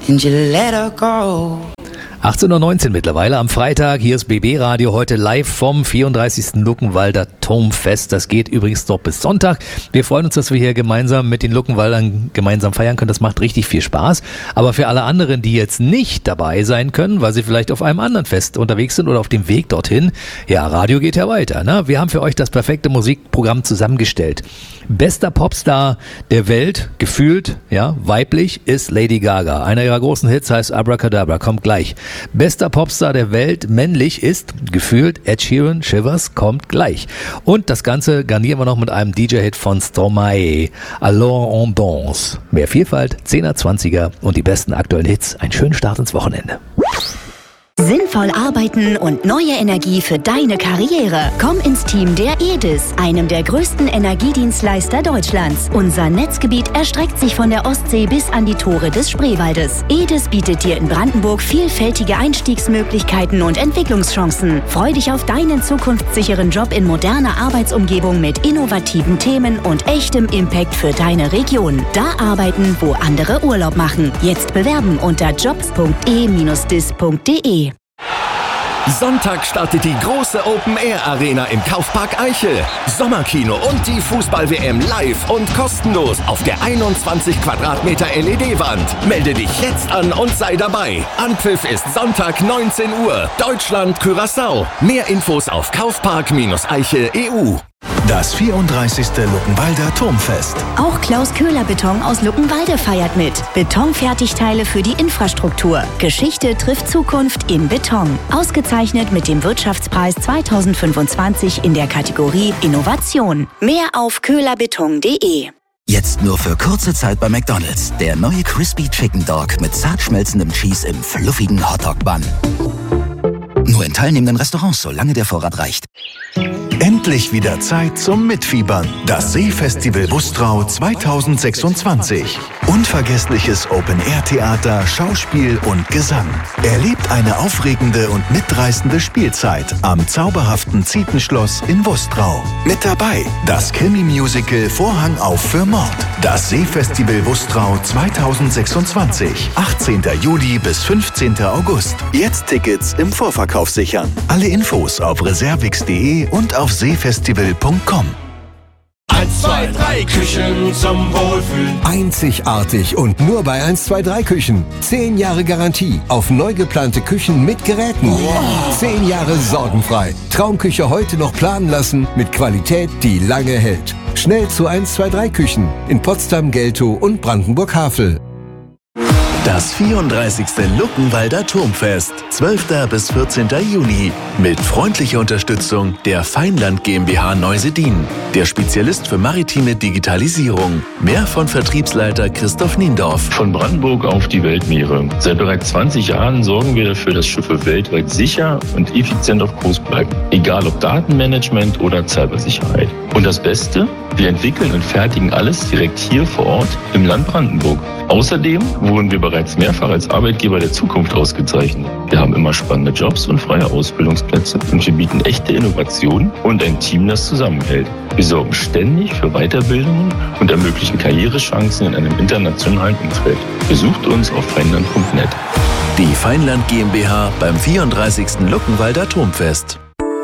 and you let her go. 18:19 Uhr mittlerweile am Freitag. Hier ist BB Radio heute live vom 34. Luckenwalder Turmfest. Das geht übrigens noch bis Sonntag. Wir freuen uns, dass wir hier gemeinsam mit den Luckenwaldern gemeinsam feiern können. Das macht richtig viel Spaß. Aber für alle anderen, die jetzt nicht dabei sein können, weil sie vielleicht auf einem anderen Fest unterwegs sind oder auf dem Weg dorthin, ja, Radio geht ja weiter, ne? Wir haben für euch das perfekte Musikprogramm zusammengestellt. Bester Popstar der Welt, gefühlt, ja, weiblich, ist Lady Gaga. Einer ihrer großen Hits heißt Abracadabra, kommt gleich. Bester Popstar der Welt, männlich, ist gefühlt Ed Sheeran, Shivers, kommt gleich. Und das Ganze garnieren wir noch mit einem DJ-Hit von Stromae, Alors on danse. Mehr Vielfalt, 10er, 20er und die besten aktuellen Hits. Einen schönen Start ins Wochenende. Sinnvoll arbeiten und neue Energie für deine Karriere. Komm ins Team der EDIS, einem der größten Energiedienstleister Deutschlands. Unser Netzgebiet erstreckt sich von der Ostsee bis an die Tore des Spreewaldes. EDIS bietet dir in Brandenburg vielfältige Einstiegsmöglichkeiten und Entwicklungschancen. Freu dich auf deinen zukunftssicheren Job in moderner Arbeitsumgebung mit innovativen Themen und echtem Impact für deine Region. Da arbeiten, wo andere Urlaub machen. Jetzt bewerben unter jobs.e-dis.de. Sonntag startet die große Open-Air-Arena im Kaufpark Eichel. Sommerkino und die Fußball-WM live und kostenlos auf der 21 Quadratmeter LED-Wand. Melde dich jetzt an und sei dabei. Anpfiff ist Sonntag 19 Uhr. Deutschland, Curaçao. Mehr Infos auf kaufpark-eichel.eu. Das 34. Luckenwalder Turmfest. Auch Klaus Köhler Beton aus Luckenwalde feiert mit. Betonfertigteile für die Infrastruktur. Geschichte trifft Zukunft in Beton. Ausgezeichnet mit dem Wirtschaftspreis 2025 in der Kategorie Innovation. Mehr auf köhlerbeton.de. Jetzt nur für kurze Zeit bei McDonald's. Der neue Crispy Chicken Dog mit zart schmelzendem Cheese im fluffigen Hotdog-Bun. Nur in teilnehmenden Restaurants, solange der Vorrat reicht. Endlich wieder Zeit zum Mitfiebern. Das Seefestival Wustrau 2026. Unvergessliches Open-Air-Theater, Schauspiel und Gesang. Erlebt eine aufregende und mitreißende Spielzeit am zauberhaften Zietenschloss in Wustrau. Mit dabei das Krimi-Musical Vorhang auf für Mord. Das Seefestival Wustrau 2026. 18. Juli bis 15. August. Jetzt Tickets im Vorverkauf sichern. Alle Infos auf reservix.de und auf seefestival.com. 1, 2, 3 Küchen zum Wohlfühlen. Einzigartig und nur bei 1, 2, 3 Küchen. 10 Jahre Garantie auf neu geplante Küchen mit Geräten. Wow. 10 Jahre sorgenfrei. Traumküche heute noch planen lassen mit Qualität, die lange hält. Schnell zu 1, 2, 3 Küchen in Potsdam, Geltow und Brandenburg-Havel. Das 34. Luckenwalder Turmfest, 12. bis 14. Juni. Mit freundlicher Unterstützung der Feinland GmbH Neusedin, der Spezialist für maritime Digitalisierung. Mehr von Vertriebsleiter Christoph Niendorf. Von Brandenburg auf die Weltmeere. Seit bereits 20 Jahren sorgen wir dafür, dass Schiffe weltweit sicher und effizient auf Kurs bleiben. Egal ob Datenmanagement oder Cybersicherheit. Und das Beste? Wir entwickeln und fertigen alles direkt hier vor Ort im Land Brandenburg. Außerdem wurden wir bereits mehrfach als Arbeitgeber der Zukunft ausgezeichnet. Wir haben immer spannende Jobs und freie Ausbildungsplätze und wir bieten echte Innovationen und ein Team, das zusammenhält. Wir sorgen ständig für Weiterbildungen und ermöglichen Karrierechancen in einem internationalen Umfeld. Besucht uns auf feinland.net. Die Feinland GmbH beim 34. Luckenwalder Turmfest.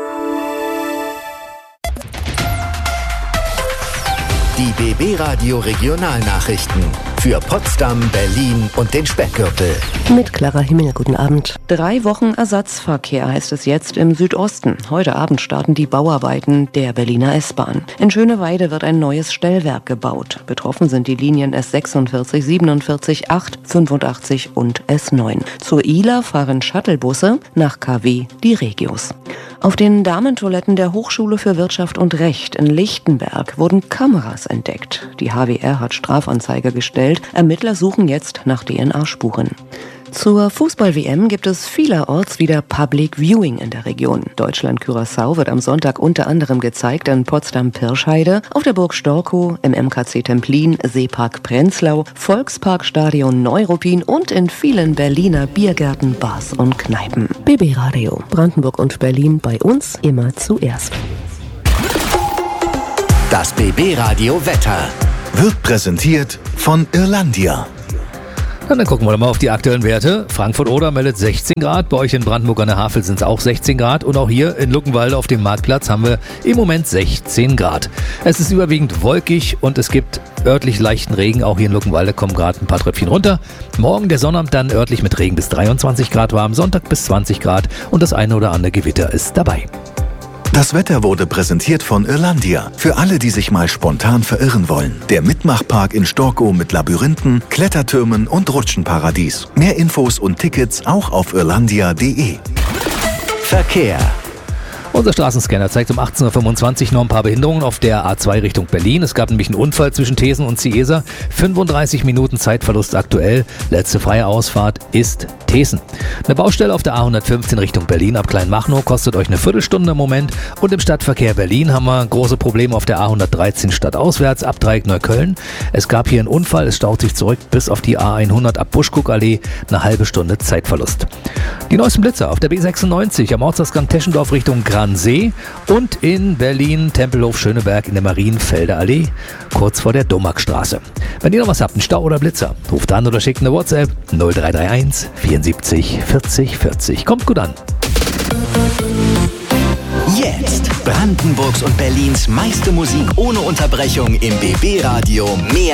Die BB Radio Regionalnachrichten für Potsdam, Berlin und den Speckgürtel. Mit Clara Himmel, guten Abend. 3 Wochen Ersatzverkehr heißt es jetzt im Südosten. Heute Abend starten die Bauarbeiten der Berliner S-Bahn. In Schöneweide wird ein neues Stellwerk gebaut. Betroffen sind die Linien S46, 47, 8, 85 und S9. Zur Ihler fahren Shuttlebusse, nach KW die Regios. Auf den Damentoiletten der Hochschule für Wirtschaft und Recht in Lichtenberg wurden Kameras entdeckt. Die HWR hat Strafanzeige gestellt. Ermittler suchen jetzt nach DNA-Spuren. Zur Fußball-WM gibt es vielerorts wieder Public Viewing in der Region. Deutschland-Curaçao wird am Sonntag unter anderem gezeigt in Potsdam-Pirscheide, auf der Burg Storkow, im MKC Templin, Seepark Prenzlau, Volksparkstadion Neuruppin und in vielen Berliner Biergärten, Bars und Kneipen. BB Radio, Brandenburg und Berlin, bei uns immer zuerst. Das BB Radio Wetter wird präsentiert von Irlandia. Dann gucken wir doch mal auf die aktuellen Werte. Frankfurt-Oder meldet 16 Grad. Bei euch in Brandenburg an der Havel sind es auch 16 Grad. Und auch hier in Luckenwalde auf dem Marktplatz haben wir im Moment 16 Grad. Es ist überwiegend wolkig und es gibt örtlich leichten Regen. Auch hier in Luckenwalde kommen gerade ein paar Tröpfchen runter. Morgen der Sonnabend dann örtlich mit Regen bis 23 Grad warm. Sonntag bis 20 Grad und das eine oder andere Gewitter ist dabei. Das Wetter wurde präsentiert von Irlandia. Für alle, die sich mal spontan verirren wollen. Der Mitmachpark in Storkow mit Labyrinthen, Klettertürmen und Rutschenparadies. Mehr Infos und Tickets auch auf irlandia.de. Verkehr. Unser Straßenscanner zeigt um 18.25 Uhr noch ein paar Behinderungen auf der A2 Richtung Berlin. Es gab nämlich einen Unfall zwischen Thesen und Ciesa. 35 Minuten Zeitverlust aktuell. Letzte freie Ausfahrt ist Thesen. Eine Baustelle auf der A115 Richtung Berlin ab Kleinmachnow kostet euch eine Viertelstunde im Moment. Und im Stadtverkehr Berlin haben wir große Probleme auf der A113 stadtauswärts ab Dreieck Neukölln. Es gab hier einen Unfall, es staut sich zurück bis auf die A100 ab Buschkuckallee. Eine halbe Stunde Zeitverlust. Die neuesten Blitzer auf der B96 am Ortsausgang Teschendorf Richtung See und in Berlin Tempelhof Schöneberg in der Marienfelder Allee, kurz vor der Domackstraße. Wenn ihr noch was habt, einen Stau oder Blitzer, ruft an oder schickt eine WhatsApp 0331 74 40 40. Kommt gut an. Jetzt Brandenburgs und Berlins meiste Musik ohne Unterbrechung im BB Radio. Mehr